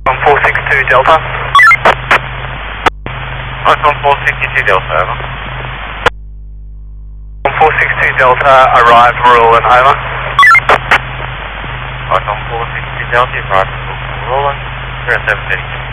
1462 Delta. Icon 462 Delta, over. 1462 Delta, arrived Roland, over. Icon 462 Delta, you've arrived at Roland, 0732.